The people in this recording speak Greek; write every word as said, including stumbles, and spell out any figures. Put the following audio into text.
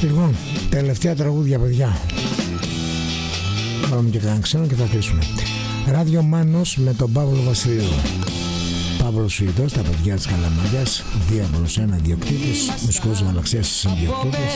Λοιπόν, τελευταία τραγούδια, παιδιά. Πάμε και κανένα ξένο και θα κλείσουμε. Ράδιο Μάνος με τον Παύλο Βασιλείου. Παύλος Σουητός, τα παιδιά της Καλαμαριάς, Διάβολος ένα, ιδιοκτήτης, μουσικός Γαλαξίας ιδιοκτήτης.